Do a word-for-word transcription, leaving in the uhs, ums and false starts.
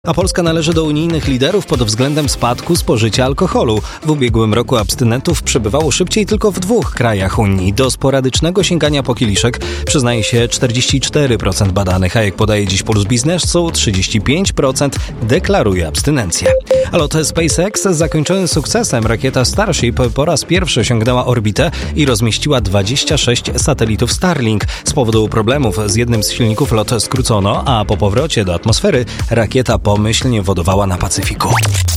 A Polska należy do unijnych liderów pod względem spadku spożycia alkoholu. W ubiegłym roku abstynentów przybywało szybciej tylko w dwóch krajach Unii. Do sporadycznego sięgania po kieliszek przyznaje się czterdzieści cztery procent badanych, a jak podaje dziś Puls Biznesu, trzydzieści pięć procent deklaruje abstynencję. A lot SpaceX zakończony sukcesem. Rakieta Starship po raz pierwszy osiągnęła orbitę i rozmieściła dwadzieścia sześć satelitów Starlink. Z powodu problemów z jednym z silników lot skrócono, a po powrocie do atmosfery rakieta pomyślnie wodowała na Pacyfiku.